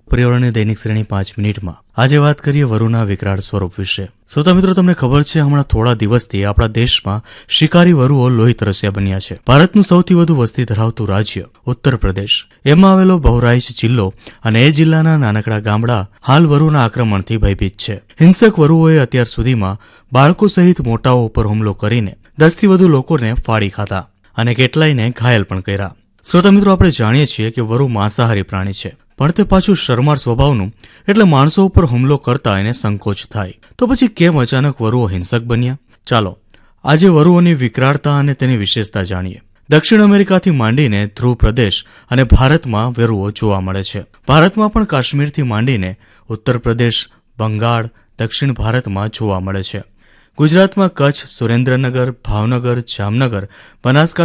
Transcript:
પર્યાવરણની દૈનિક શ્રેણી 5 મિનિટમાં આજે વાત કરીએ વરુના વિકરાળ સ્વરૂપ વિશે। શ્રોતા મિત્રો, તમને ખબર છે હમણાં થોડા દિવસથી આપણા દેશમાં શિકારી વરુઓ લોહી તરસ્યા બન્યા છે। ભારતનું સૌથી વધુ વસ્તી ધરાવતું રાજ્ય ઉત્તર પ્રદેશ, એમાં આવેલો બહરાઇચ જિલ્લો અને એ જિલ્લાના નાનકડા ગામડા હાલ વરુના આક્રમણથી ભયભીત છે। હિંસક વરુઓએ અત્યાર સુધીમાં બાળકો સહિત મોટાઓ ઉપર હુમલો કરીને 10 થી વધુ લોકોને ફાડી ખાધા અને કેટલાયને ઘાયલ પણ કર્યા। શ્રોતા મિત્રો, આપણે જાણીએ છીએ કે વરુ માંસાહારી પ્રાણી છે, પણ તે પાછું શરમાળ સ્વભાવનું, એટલે માણસો ઉપર હુમલો કરતા એને સંકોચ થાય। તો પછી કેમ અચાનક વરુઓ હિંસક બન્યા? ચાલો આજે વરુઓની વિકરાળતા અને તેની વિશેષતા જાણીએ। દક્ષિણ અમેરિકાથી માંડીને ધ્રુવ પ્રદેશ અને ભારતમાં વરુઓ જોવા મળે છે। ભારતમાં પણ કાશ્મીરથી માંડીને ઉત્તર પ્રદેશ, બંગાળ, દક્ષિણ ભારતમાં જોવા મળે છે। ગુજરાતમાં કચ્છ, સુરેન્દ્રનગર, ભાવનગર, જામનગર, બનાસકાંઠા